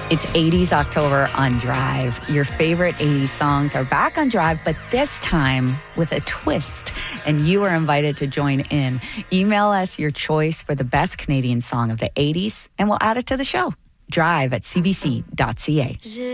It's 80s October on Drive. Your favorite 80s songs are back on Drive, but this time with a twist. And you are invited to join in. Email us your choice for the best Canadian song of the 80s, and we'll add it to the show. Drive at cbc.ca.